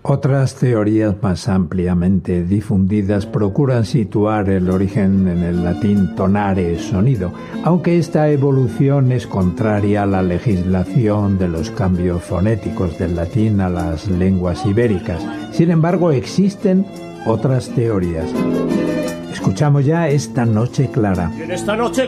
Otras teorías más ampliamente difundidas procuran situar el origen en el latín tonare, sonido, aunque esta evolución es contraria a la legislación de los cambios fonéticos del latín a las lenguas ibéricas. Sin embargo, existen otras teorías. Escuchamos ya Esta noche clara. En esta noche